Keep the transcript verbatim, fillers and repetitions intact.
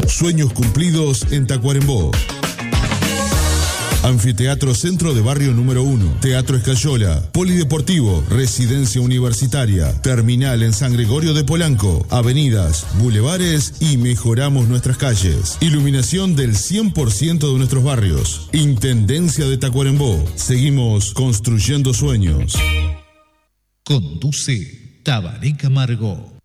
Sueños cumplidos en Tacuarembó. Anfiteatro Centro de Barrio número uno, Teatro Escayola, Polideportivo, Residencia Universitaria, Terminal en San Gregorio de Polanco, avenidas, bulevares y mejoramos nuestras calles. Iluminación del cien por ciento de nuestros barrios. Intendencia de Tacuarembó. Seguimos construyendo sueños. Conduce Tabaré Camargo.